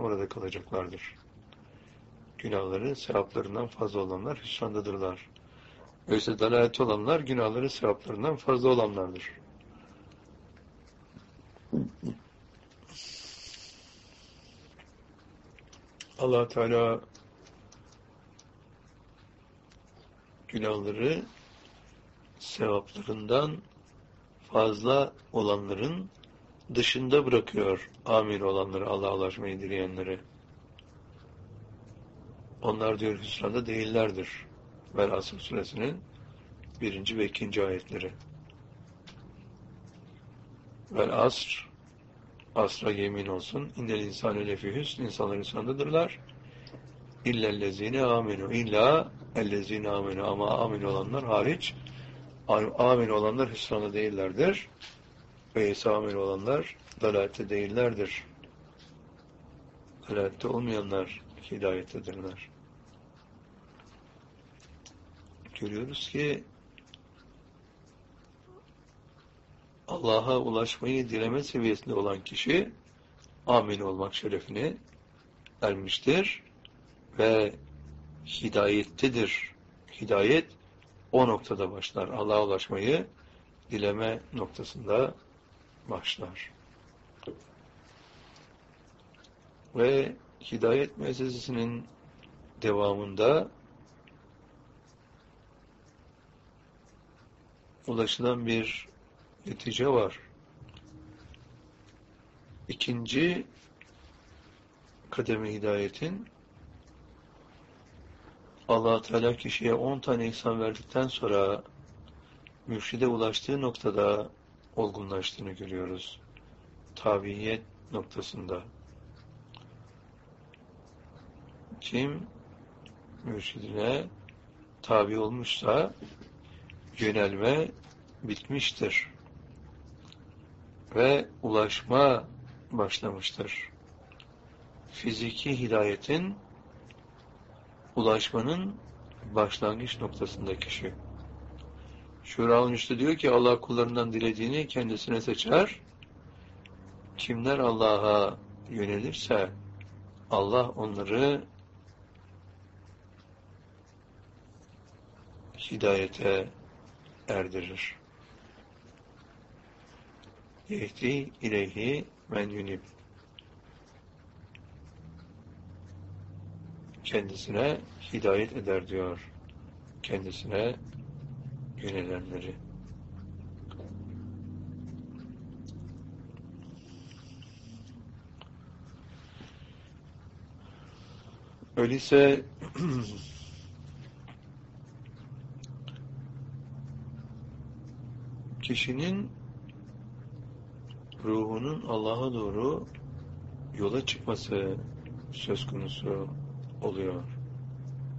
orada kalacaklardır. Günahları sevaplarından fazla olanlar hüsrandadırlar. Öyleyse dalalet olanlar günahları sevaplarından fazla olanlardır. Allah Teala günahları sevaplarından fazla olanların dışında bırakıyor amir olanları, Allah'a ulaşmayı dileyenleri. Onlar diyor hüsranda değillerdir. Vel Asr suresinin 1. ve 2. ayetleri. Vel Asr, asra yemin olsun. İnnel insane lefî hüsn, insanlar hüsrandadırlar. İllellezine amenu, illa ellezine amenu, ama amin olanlar hariç, amin olanlar hüsranda değillerdir. Ve ise amin olanlar dalalette değillerdir. Dalalette olmayanlar hidayettedirler. Görüyoruz ki Allah'a ulaşmayı dileme seviyesinde olan kişi amin olmak şerefine ermiştir ve hidayettedir. Hidayet o noktada başlar. Allah'a ulaşmayı dileme noktasında başlar. Ve hidayet müessesesinin devamında ulaşılan bir netice var. İkinci kademe hidayetin Allah Teala kişiye 10 tane ihsan verdikten sonra mürşide ulaştığı noktada olgunlaştığını görüyoruz. Tabiyet noktasında. Kim mürşidine tabi olmuşsa yönelme bitmiştir ve ulaşma başlamıştır. Fiziki hidayetin ulaşmanın başlangıç noktasında kişi. Şura-ül Nüş'te diyor ki Allah kullarından dilediğini kendisine seçer. Kimler Allah'a yönelirse Allah onları hidayete erdirir. Yehdi ileyhi men yunib. Kendisine hidayet eder diyor. Kendisine yönelenleri. Öyleyse kişinin ruhunun Allah'a doğru yola çıkması söz konusu oluyor.